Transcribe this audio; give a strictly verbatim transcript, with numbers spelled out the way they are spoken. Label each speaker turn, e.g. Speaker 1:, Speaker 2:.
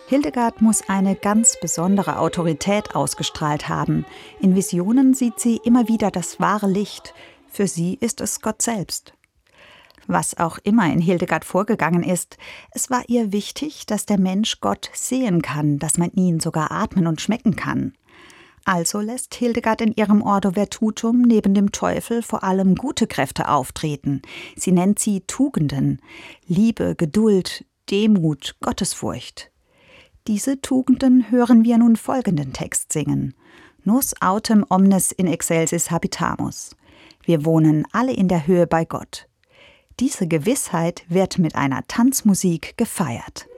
Speaker 1: Hildegard muss eine ganz besondere Autorität ausgestrahlt haben. In Visionen sieht sie immer wieder das wahre Licht. Für sie ist es Gott selbst. Was auch immer in Hildegard vorgegangen ist, es war ihr wichtig, dass der Mensch Gott sehen kann, dass man ihn sogar atmen und schmecken kann. Also lässt Hildegard in ihrem Ordo Virtutum neben dem Teufel vor allem gute Kräfte auftreten. Sie nennt sie Tugenden: Liebe, Geduld, Demut, Gottesfurcht. Diese Tugenden hören wir nun folgenden Text singen: Nos autem omnes in excelsis habitamus. Wir wohnen alle in der Höhe bei Gott. Diese Gewissheit wird mit einer Tanzmusik gefeiert.